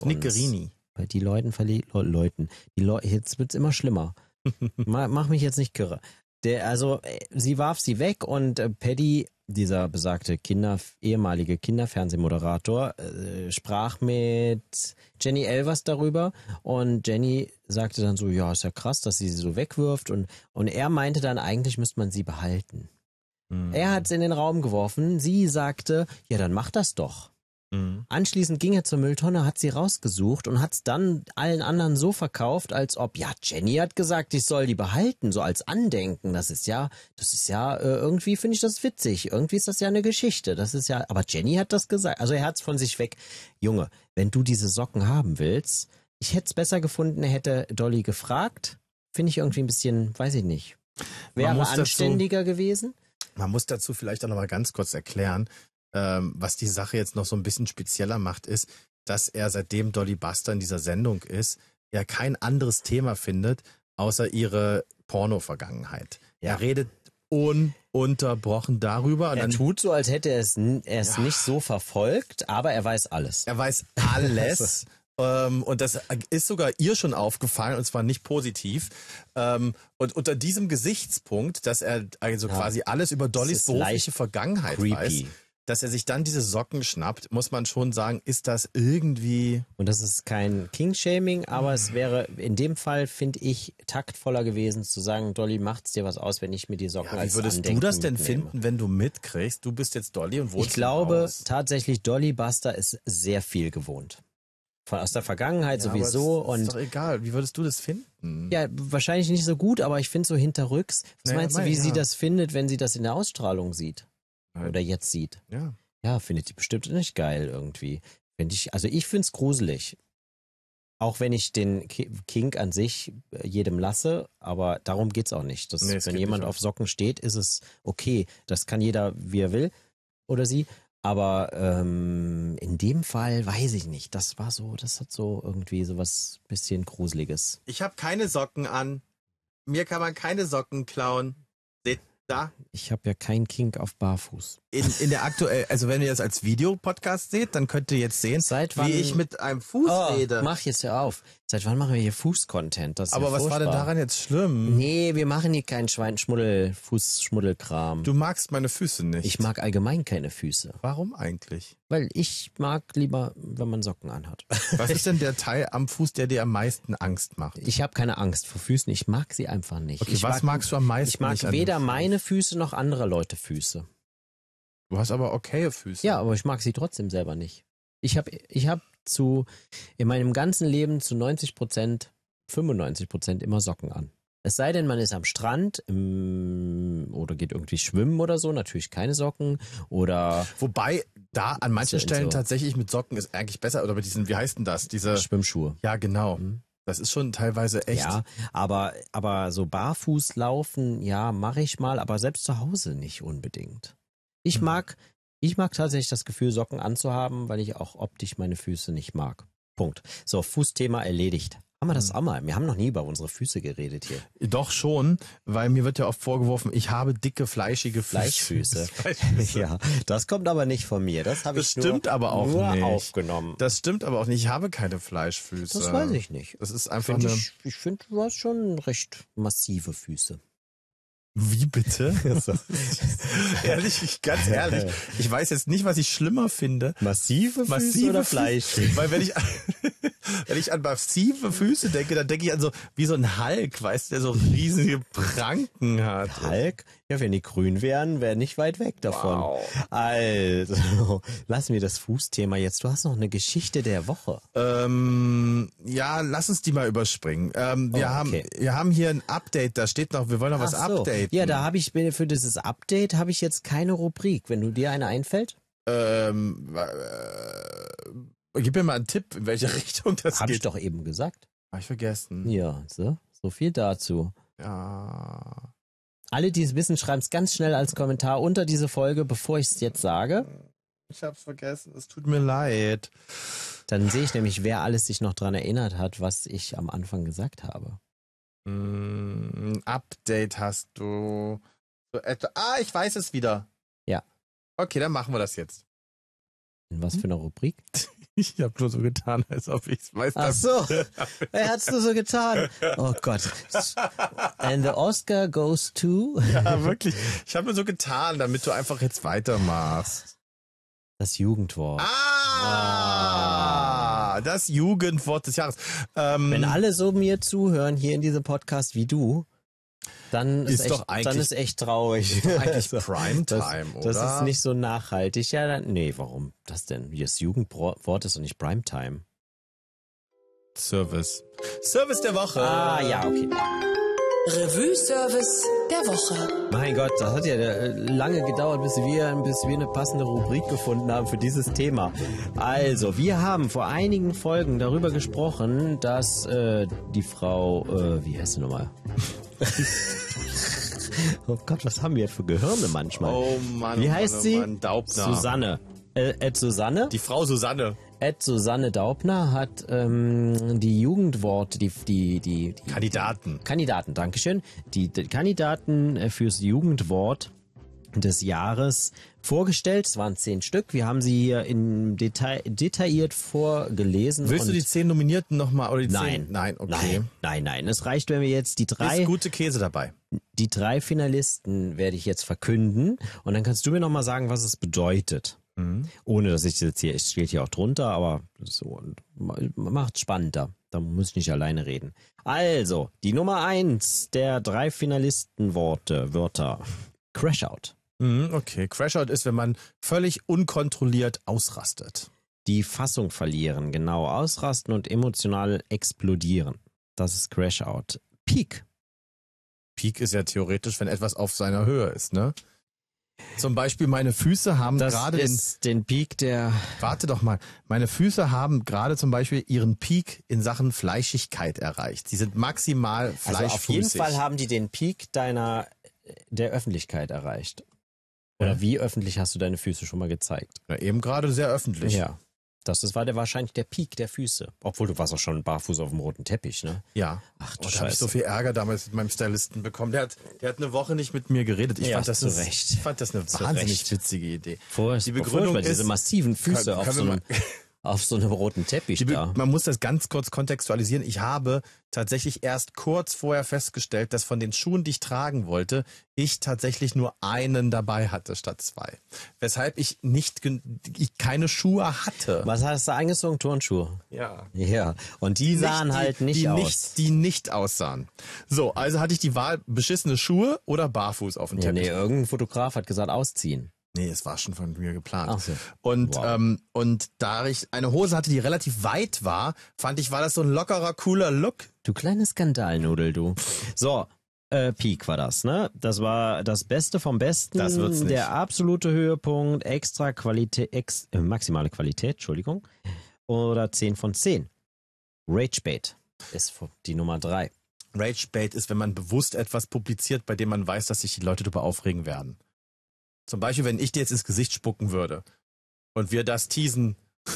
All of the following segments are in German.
Nickerini. Bei die Leuten jetzt wird's immer schlimmer. Mach mich jetzt nicht kirre. Sie warf sie weg und Paddy, dieser besagte ehemalige Kinderfernsehmoderator, sprach mit Jenny Elvers darüber und Jenny sagte dann so, ja, ist ja krass, dass sie so wegwirft und er meinte dann, eigentlich müsste man sie behalten. Er hat es in den Raum geworfen, sie sagte, ja, dann mach das doch. Anschließend ging er zur Mülltonne, hat sie rausgesucht und hat es dann allen anderen so verkauft, als ob, ja, Jenny hat gesagt, ich soll die behalten, so als Andenken. Das ist ja, irgendwie finde ich das witzig. Irgendwie ist das ja eine Geschichte. Aber Jenny hat das gesagt. Also er hat es von sich weg. Junge, wenn du diese Socken haben willst, ich hätte es besser gefunden, er hätte Dolly gefragt. Finde ich irgendwie ein bisschen, weiß ich nicht. Wäre anständiger gewesen. Man muss dazu vielleicht auch noch mal ganz kurz erklären, was die Sache jetzt noch so ein bisschen spezieller macht, ist, dass er, seitdem Dolly Buster in dieser Sendung ist, ja kein anderes Thema findet, außer ihre Porno-Vergangenheit. Ja. Er redet ununterbrochen darüber. Und er tut so, als hätte er es nicht so verfolgt, aber er weiß alles. Er weiß alles. Und das ist sogar ihr schon aufgefallen, und zwar nicht positiv. Und unter diesem Gesichtspunkt, dass er also quasi alles über Dollys berufliche Vergangenheit weiß, dass er sich dann diese Socken schnappt, muss man schon sagen, ist das irgendwie... Und das ist kein King-Shaming, aber es wäre in dem Fall, finde ich, taktvoller gewesen zu sagen, Dolly, macht's dir was aus, wenn ich mir die Socken als Andenken mitnehme. Wie würdest du das denn finden, wenn du mitkriegst, du bist jetzt Dolly und wohnst Ich glaube tatsächlich, Dolly Buster ist sehr viel gewohnt. Aus der Vergangenheit sowieso. Aber ist doch egal, wie würdest du das finden? Ja, wahrscheinlich nicht so gut, aber ich finde so hinterrücks. Was meinst du, wie sie das findet, wenn sie das in der Ausstrahlung sieht? Oder jetzt sieht. Ja, findet sie bestimmt nicht geil irgendwie. Ich finde es gruselig. Auch wenn ich den Kink an sich jedem lasse, aber darum geht's auch nicht. Wenn jemand auf Socken steht, ist es okay. Das kann jeder, wie er will oder sie. Aber in dem Fall weiß ich nicht. Das hat so irgendwie so was bisschen Gruseliges. Ich habe keine Socken an. Mir kann man keine Socken klauen. Seht da? Ich habe ja keinen Kink auf Barfuß. In der aktuell, also wenn ihr das als Videopodcast seht, dann könnt ihr jetzt sehen, wie ich mit einem Fuß rede. Mach jetzt ja auf. Seit wann machen wir hier Fuß-Content? Aber was war denn daran jetzt schlimm? Nee, wir machen hier keinen Fuß-Schmuddelkram. Du magst meine Füße nicht. Ich mag allgemein keine Füße. Warum eigentlich? Weil ich mag lieber, wenn man Socken anhat. Was ist denn der Teil am Fuß, der dir am meisten Angst macht? Ich habe keine Angst vor Füßen, ich mag sie einfach nicht. Okay, was magst du am meisten? Ich mag weder meine Füße noch andere Leute Füße. Du hast aber okaye Füße. Ja, aber ich mag sie trotzdem selber nicht. Ich hab in meinem ganzen Leben zu 90%, 95% immer Socken an. Es sei denn, man ist am Strand oder geht irgendwie schwimmen oder so, natürlich keine Socken oder... Wobei da an manchen Stellen tatsächlich mit Socken ist eigentlich besser, oder mit diesen, wie heißt denn das? Diese Schwimmschuhe. Ja, genau. Das ist schon teilweise echt. Ja, aber so barfuß laufen, ja, mache ich mal, aber selbst zu Hause nicht unbedingt. Ich mag tatsächlich das Gefühl, Socken anzuhaben, weil ich auch optisch meine Füße nicht mag. Punkt. So, Fußthema erledigt. Haben wir das auch mal? Wir haben noch nie über unsere Füße geredet hier. Doch schon, weil mir wird ja oft vorgeworfen, ich habe dicke, fleischige Fleischfüße. Ja, das kommt aber nicht von mir. Das habe ich nur aufgenommen. Das stimmt aber auch nicht. Ich habe keine Fleischfüße. Das weiß ich nicht. Das ist einfach Ich finde, du hast schon recht massive Füße. Wie bitte? Ganz ehrlich, ich weiß jetzt nicht, was ich schlimmer finde. Massive Füße oder Fleischfüße? Weil wenn ich an massive Füße denke, dann denke ich an so wie so ein Hulk, weißt du, der so riesige Pranken hat. Hulk? Ja, wenn die grün wären nicht weit weg davon. Wow. Also, lassen wir das Fußthema jetzt. Du hast noch eine Geschichte der Woche. Ja, lass uns die mal überspringen. Wir haben hier ein Update, da steht noch, wir wollen noch was updaten. Ja, da habe ich für dieses Update habe ich jetzt keine Rubrik. Wenn du dir eine einfällt? Gib mir mal einen Tipp, in welche Richtung das geht. Habe ich doch eben gesagt. Hab ich vergessen. Ja, so viel dazu. Ja. Alle, die es wissen, schreiben es ganz schnell als Kommentar unter diese Folge, bevor ich es jetzt sage. Ich hab's vergessen, es tut mir leid. Dann sehe ich nämlich, wer alles sich noch dran erinnert hat, was ich am Anfang gesagt habe. Ein Update hast du. Ich weiß es wieder. Ja. Okay, dann machen wir das jetzt. In was für eine Rubrik? Ich habe nur so getan, als ob ich es weiß. Ach so, er hat's nur so getan. Oh Gott. And the Oscar goes to... Ja, wirklich. Ich habe nur so getan, damit du einfach jetzt weitermachst. Das Jugendwort. Das Jugendwort des Jahres. Wenn alle so mir zuhören hier in diesem Podcast wie du, dann ist echt traurig. Ist doch eigentlich Primetime, oder? Das ist nicht so nachhaltig. Ja, nee, warum? Das denn? Das Jugendwort ist doch nicht Primetime. Service der Woche. Ah, ja, okay. Revue-Service der Woche. Mein Gott, das hat ja lange gedauert, bis wir eine passende Rubrik gefunden haben für dieses Thema. Also, wir haben vor einigen Folgen darüber gesprochen, dass die Frau, wie heißt sie nochmal? Oh Gott, was haben wir für Gehirne manchmal? Oh Mann, wie heißt sie? Mann, Daubner. Susanne. Susanne? Die Frau Susanne. Susanne Daubner hat die Jugendworte, die Kandidaten, Dankeschön. Die Kandidaten fürs Jugendwort des Jahres vorgestellt. Es waren 10 Stück. Wir haben sie hier detailliert vorgelesen. Willst du die 10 Nominierten nochmal? Nein. 10? Nein, okay. Nein. Es reicht, wenn wir jetzt die 3... Ist gute Käse dabei. Die 3 Finalisten werde ich jetzt verkünden. Und dann kannst du mir nochmal sagen, was es bedeutet. Ohne, dass ich jetzt hier, es steht hier auch drunter, aber so macht spannender. Da muss ich nicht alleine reden. Also, die Nummer 1 der 3 Finalistenwörter. Crashout. Okay, Crashout ist, wenn man völlig unkontrolliert ausrastet. Die Fassung verlieren, genau. Ausrasten und emotional explodieren. Das ist Crashout. Peak. Peak ist ja theoretisch, wenn etwas auf seiner Höhe ist, ne? Zum Beispiel meine Füße haben gerade den Peak der... Warte doch mal. Meine Füße haben gerade zum Beispiel ihren Peak in Sachen Fleischigkeit erreicht. Sie sind maximal fleischfüßig. Also auf jeden Fall haben die den Peak der Öffentlichkeit erreicht. Oder wie öffentlich hast du deine Füße schon mal gezeigt? Ja, eben gerade sehr öffentlich. Ja. Das war wahrscheinlich der Peak der Füße. Obwohl du warst auch schon barfuß auf dem roten Teppich, ne? Ja. Ach du da Scheiße. habe ich so viel Ärger damals mit meinem Stylisten bekommen. Der hat eine Woche nicht mit mir geredet. Ich fand das eine wahnsinnig witzige Idee. Die Begründung ist diese massiven Füße auf so einem roten Teppich da. Man muss das ganz kurz kontextualisieren. Ich habe tatsächlich erst kurz vorher festgestellt, dass von den Schuhen, die ich tragen wollte, ich tatsächlich nur einen dabei hatte statt 2. Weshalb ich keine Schuhe hatte. Was hast du angezogen? Turnschuhe? Ja. Ja. Und die sahen halt nicht aus. Die nicht aussahen. So, also hatte ich die Wahl, beschissene Schuhe oder barfuß auf dem Teppich. Nee, irgendein Fotograf hat gesagt, ausziehen. Nee, es war schon von mir geplant. Ach so. Und, wow. Und da ich eine Hose hatte, die relativ weit war, war das so ein lockerer, cooler Look. Du kleine Skandalnudel, du. So, Peak war das, ne? Das war das Beste vom Besten. Das wird's nicht. Der absolute Höhepunkt, maximale Qualität, Entschuldigung. Oder 10 von 10. Ragebait ist die Nummer 3. Ragebait ist, wenn man bewusst etwas publiziert, bei dem man weiß, dass sich die Leute darüber aufregen werden. Zum Beispiel, wenn ich dir jetzt ins Gesicht spucken würde und wir das teasen.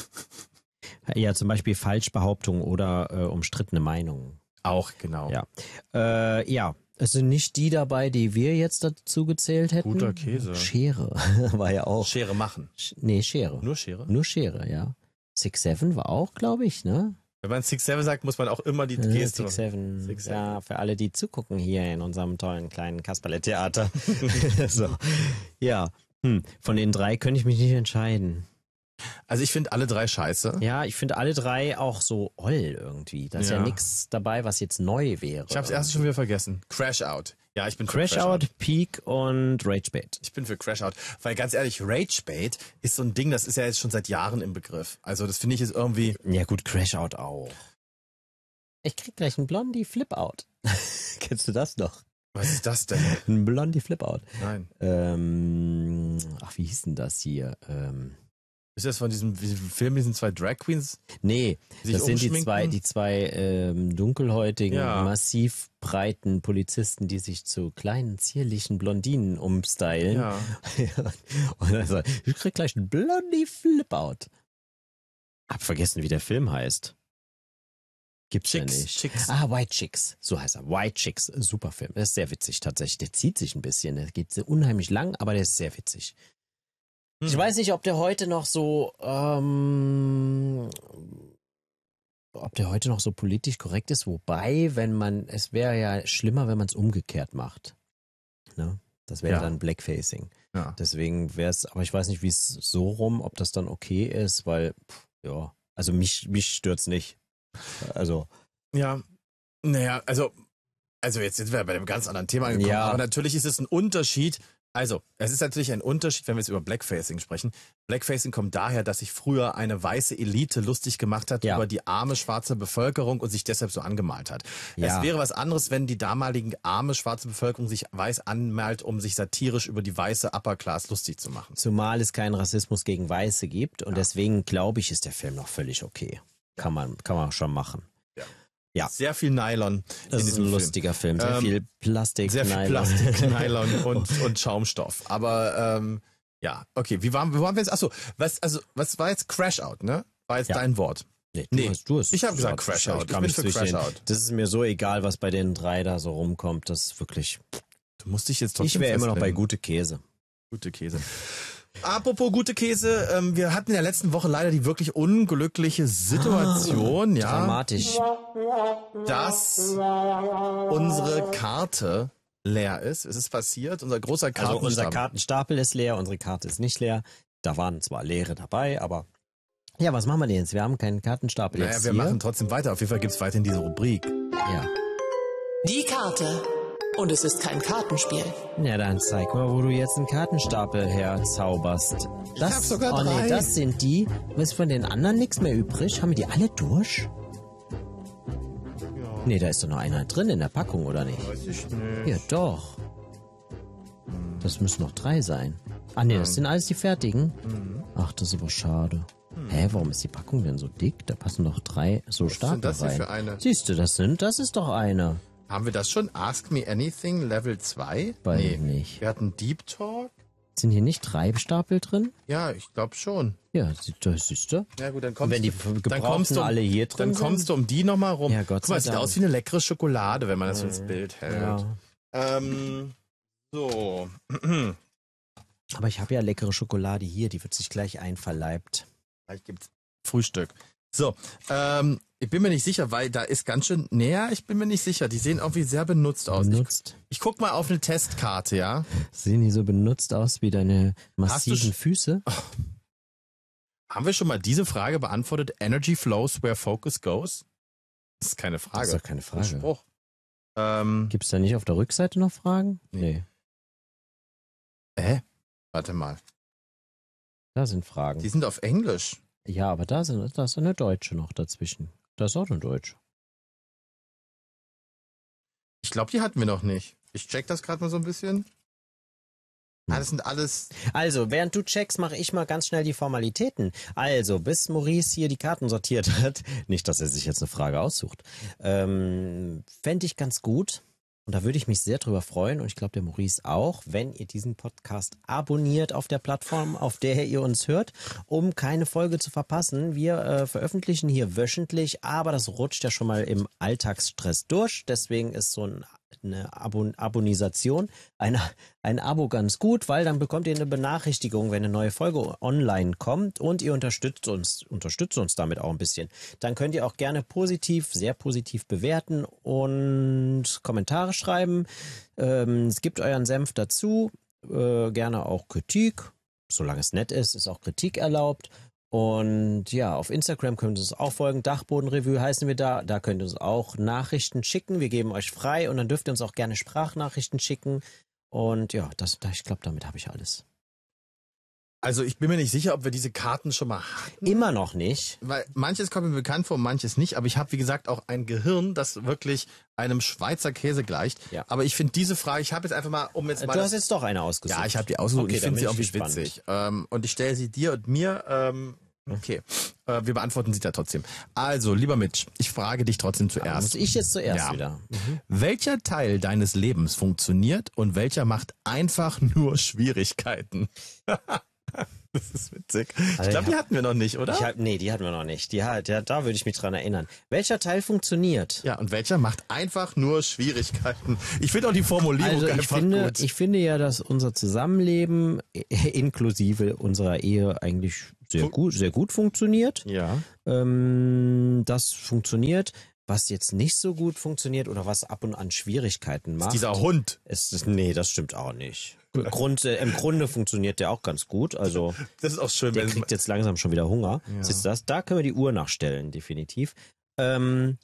Ja, zum Beispiel Falschbehauptungen oder umstrittene Meinungen. Auch, genau. Ja. Ja, es sind nicht die dabei, die wir jetzt dazu gezählt hätten. Guter Käse. Schere war ja auch. Schere machen. Nee, Schere. Nur Schere? Nur Schere, ja. 6-7 war auch, glaube ich, ne? Wenn man 6-7 sagt, muss man auch immer die Geste machen. 6-7. Ja, für alle, die zugucken hier in unserem tollen kleinen Kasperle-Theater. So. Ja. Von den 3 könnte ich mich nicht entscheiden. Also ich finde alle 3 scheiße. Ja, ich finde alle 3 auch so oll irgendwie. Da ist ja nichts dabei, was jetzt neu wäre. Ich habe es erst schon wieder vergessen. Crashout. Ja, ich bin für Crashout, Peak und Ragebait. Ich bin für Crashout. Weil ganz ehrlich, Ragebait ist so ein Ding, das ist ja jetzt schon seit Jahren im Begriff. Also das finde ich ist irgendwie... Ja gut, Crashout auch. Ich krieg gleich einen Blondie Flipout. Kennst du das noch? Was ist das denn? Ein Blondie Flipout. Nein. Wie hieß denn das hier? Ist das von diesem Film, diesen 2 Drag Queens? Nee, das sind die zwei dunkelhäutigen, massiv breiten Polizisten, die sich zu kleinen, zierlichen Blondinen umstylen. Ja. Und dann sagt, ich krieg gleich einen Blondie Flipout. Hab vergessen, wie der Film heißt. Gibt's ja nicht. Chicks. White Chicks. So heißt er. White Chicks. Super Film. Der ist sehr witzig tatsächlich. Der zieht sich ein bisschen. Der geht unheimlich lang, aber der ist sehr witzig. Ich weiß nicht, ob der heute noch so, politisch korrekt ist, wobei, es wäre ja schlimmer, wenn man es umgekehrt macht. Ne? Das wäre dann Blackfacing. Ja. Deswegen wäre es, aber ich weiß nicht, wie es so rum, ob das dann okay ist, weil, also mich stört's nicht. Also. Ja, naja, also jetzt sind wir bei einem ganz anderen Thema angekommen, aber natürlich ist es ein Unterschied. Also, es ist natürlich ein Unterschied, wenn wir jetzt über Blackfacing sprechen. Blackfacing kommt daher, dass sich früher eine weiße Elite lustig gemacht hat über die arme schwarze Bevölkerung und sich deshalb so angemalt hat. Ja. Es wäre was anderes, wenn die damalige arme schwarze Bevölkerung sich weiß anmalt, um sich satirisch über die weiße Upper Class lustig zu machen. Zumal es keinen Rassismus gegen Weiße gibt und deswegen glaube ich, ist der Film noch völlig okay. Kann man schon machen. Ja. Sehr viel Nylon. Das ist ein lustiger Film. Sehr viel Plastik, Sehr viel Plastik, Nylon und Schaumstoff. Aber okay. Wie waren wir jetzt? Achso, was war jetzt Crash Out, ne? War jetzt dein Wort? Nee, du hast ich habe gesagt Crash Out. Ich bin für Crash Out. Das ist mir so egal, was bei den drei da so rumkommt. Das ist wirklich. Du musst dich jetzt trotzdem. Ich wäre immer noch bei Gute Käse. Gute Käse. Apropos gute Käse, wir hatten in der letzten Woche leider die wirklich unglückliche Situation, dramatisch, dass unsere Karte leer ist. Es ist passiert, unser großer Kartenstapel. Also unser Kartenstapel ist leer, unsere Karte ist nicht leer. Da waren zwar leere dabei, aber ja, was machen wir denn jetzt? Wir haben keinen Kartenstapel jetzt wir machen trotzdem weiter. Auf jeden Fall gibt's weiterhin diese Rubrik. Ja. Die Karte. Und es ist kein Kartenspiel. Ja, dann zeig mal, wo du jetzt einen Kartenstapel herzauberst. Ich hab sogar 3. Nee, das sind die. Ist von den anderen nichts mehr übrig? Haben wir die alle durch? Ja. Nee, da ist doch noch einer drin in der Packung, oder nicht? Weiß ich nicht. Ja, doch. Das müssen noch 3 sein. Ah, nee, das sind alles die fertigen. Ach, das ist aber schade. Hä, warum ist die Packung denn so dick? Da passen noch 3 so Stapel rein. Was sind das hier für eine? Siehst du, das ist doch eine. Haben wir das schon? Ask Me Anything Level 2? Nicht. Wir hatten Deep Talk. Sind hier nicht 3 Stapel drin? Ja, ich glaube schon. Ja, siehst du? Ja gut, dann kommst wenn die du alle hier drin dann kommst du um die nochmal rum. Ja, Gott Guck mal, sei sieht Dank. aus wie eine leckere Schokolade, wenn man das ins Bild hält. Ja. So. Aber ich habe ja leckere Schokolade hier, die wird sich gleich einverleibt. Vielleicht gibt's Frühstück. So, ich bin mir nicht sicher, weil da ist ganz schön näher. Ich bin mir nicht sicher. Die sehen irgendwie sehr benutzt aus. Ich guck mal auf eine Testkarte, ja. Sehen die so benutzt aus wie deine massiven Füße? Oh. Haben wir schon mal diese Frage beantwortet? Energy flows where focus goes? Das ist keine Frage. Das ist doch keine Frage. Das ist ein Spruch. Gibt's da nicht auf der Rückseite noch Fragen? Nee. Warte mal. Da sind Fragen. Die sind auf Englisch. Ja, aber da ist eine Deutsche noch dazwischen. Da ist auch eine Deutsche. Ich glaube, die hatten wir noch nicht. Ich check das gerade mal so ein bisschen. Das sind alles... Also, während du checkst, mache ich mal ganz schnell die Formalitäten. Also, bis Maurice hier die Karten sortiert hat, nicht, dass er sich jetzt eine Frage aussucht, fände ich ganz gut. Und da würde ich mich sehr drüber freuen und ich glaube der Maurice auch, wenn ihr diesen Podcast abonniert auf der Plattform, auf der ihr uns hört, um keine Folge zu verpassen. Wir veröffentlichen hier wöchentlich, aber das rutscht ja schon mal im Alltagsstress durch. Deswegen ist so eine Abonisation, ein Abo ganz gut, weil dann bekommt ihr eine Benachrichtigung, wenn eine neue Folge online kommt und ihr unterstützt uns damit auch ein bisschen. Dann könnt ihr auch gerne sehr positiv bewerten und Kommentare schreiben. Es gibt euren Senf dazu, gerne auch Kritik. Solange es nett ist auch Kritik erlaubt. Und ja, auf Instagram könnt ihr uns auch folgen. Dachbodenrevue heißen wir da. Da könnt ihr uns auch Nachrichten schicken. Wir geben euch frei und dann dürft ihr uns auch gerne Sprachnachrichten schicken. Und ja, ich glaube, damit habe ich alles. Also ich bin mir nicht sicher, ob wir diese Karten schon mal hatten. Immer noch nicht. Weil manches kommt mir bekannt vor, manches nicht. Aber ich habe, wie gesagt, auch ein Gehirn, das wirklich einem Schweizer Käse gleicht. Ja. Aber ich finde diese Frage, ich habe jetzt einfach mal, um jetzt mal... Du hast jetzt doch eine ausgesucht. Ja, ich habe die ausgesucht. Okay, ich finde sie irgendwie gespannt. witzig. Und ich stelle sie dir und mir... Okay, wir beantworten sie da trotzdem. Also, lieber Mitch, ich frage dich trotzdem zuerst. Muss ich jetzt zuerst wieder? Welcher Teil deines Lebens funktioniert und welcher macht einfach nur Schwierigkeiten? Das ist witzig. Also Ich glaube, die hatten wir noch nicht, oder? Nee, die hatten wir noch nicht. Da würde ich mich dran erinnern. Welcher Teil funktioniert? Ja, und welcher macht einfach nur Schwierigkeiten? Ich finde auch die Formulierung Also einfach gut. ich finde ja, dass unser Zusammenleben inklusive unserer Ehe eigentlich sehr gut funktioniert. Ja. Das funktioniert. Was jetzt nicht so gut funktioniert oder was ab und an Schwierigkeiten macht. Dieser Hund. Nee, das stimmt auch nicht. Im Grunde funktioniert der auch ganz gut. Also Das ist auch schön, der kriegt jetzt langsam schon wieder Hunger. Ja. Siehst du das? Da können wir die Uhr nachstellen, definitiv. Nein,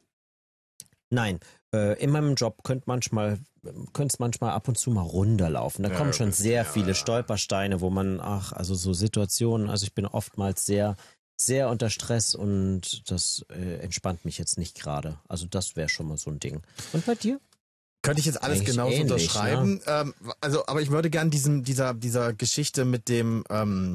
in meinem Job könnte es manchmal ab und zu mal runterlaufen. Da Ja, kommen schon das- sehr ja. viele Stolpersteine, wo man, also so Situationen, also ich bin oftmals sehr unter Stress und das entspannt mich jetzt nicht gerade. Also das wäre schon mal so ein Ding. Und bei dir? Könnte ich jetzt alles Eigentlich genauso ähnlich, unterschreiben. Aber ich würde gern dieser Geschichte mit dem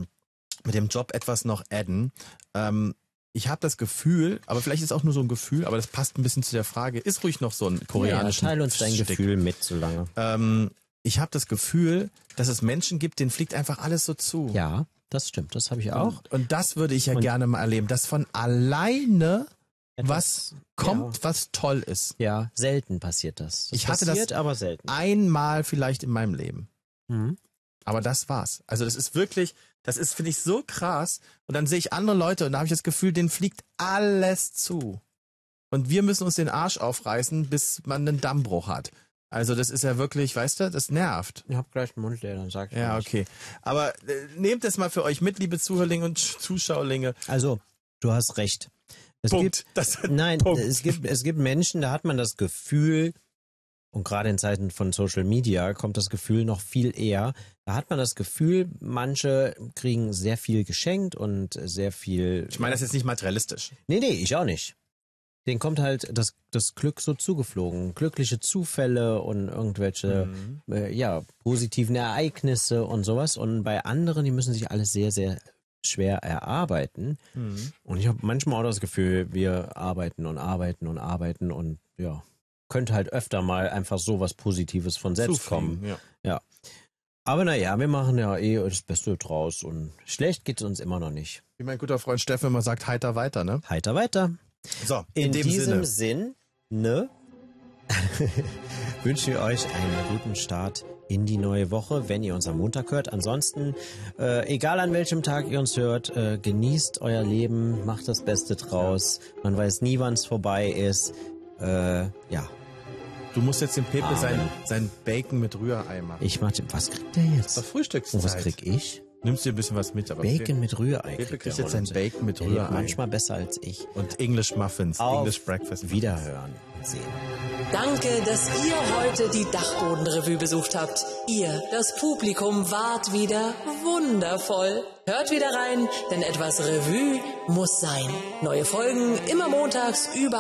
Job etwas noch adden. Ich habe das Gefühl, aber vielleicht ist auch nur so ein Gefühl, aber das passt ein bisschen zu der Frage, ist ruhig noch so ein koreanischer teil uns dein Gefühl mit, so lange. Ich habe das Gefühl, dass es Menschen gibt, denen fliegt einfach alles so zu. Ja, das stimmt, das habe ich auch. Und das würde ich ja Und- gerne mal erleben, dass von alleine was Etwas- kommt, was toll ist. Ja, selten passiert das. Ich hatte das- passiert, aber selten. Einmal vielleicht in meinem Leben. Mhm. Aber das war's. Also das ist wirklich, finde ich so krass. Und dann sehe ich andere Leute und da habe ich das Gefühl, denen fliegt alles zu. Und wir müssen uns den Arsch aufreißen, bis man einen Dammbruch hat. Also das ist ja wirklich, weißt du, das nervt. Ich hab gleich den Mund leer, dann sag ich Ja, mal nicht. okay. Aber nehmt es mal für euch mit, liebe Zuhörlinge und Zuschauerlinge. Also, du hast recht. Es Punkt. Nein, Punkt. es gibt Menschen, da hat man das Gefühl, und gerade in Zeiten von Social Media kommt das Gefühl noch viel eher, da hat man das Gefühl, manche kriegen sehr viel geschenkt und sehr viel... Ich meine, das ist jetzt nicht materialistisch. Nee, ich auch nicht. Denen kommt halt das Glück so zugeflogen. Glückliche Zufälle und irgendwelche positiven Ereignisse und sowas. Und bei anderen, die müssen sich alles sehr, sehr schwer erarbeiten. Und ich habe manchmal auch das Gefühl, wir arbeiten und ja, könnte halt öfter mal einfach so was Positives von selbst kommen. Ja. Aber naja, wir machen ja das Beste draus und schlecht geht es uns immer noch nicht. Wie mein guter Freund Steffen immer sagt, heiter weiter, ne? Heiter weiter. So, In dem diesem Sinne. Sinn, wünschen wir euch einen guten Start in die neue Woche, wenn ihr uns am Montag hört. Ansonsten, egal an welchem Tag ihr uns hört, genießt euer Leben, macht das Beste draus. Man weiß nie, wann es vorbei ist. Ja, Du musst jetzt dem Pepe Amen. sein Bacon mit Rührei machen. was kriegt der jetzt? Das ist Frühstückszeit. Und was krieg ich? Nimmst dir ein bisschen was mit, aber Bacon mit Rührei. Pepe kriegt der jetzt sein Holländer. Bacon mit Der lebt Rührei. manchmal besser als ich. Und English Muffins, Auf English Breakfast. Wiederhören und sehen. Danke, dass ihr heute die Dachbodenrevue besucht habt. Ihr, das Publikum, wart wieder wundervoll. Hört wieder rein, denn etwas Revue muss sein. Neue Folgen immer montags überall.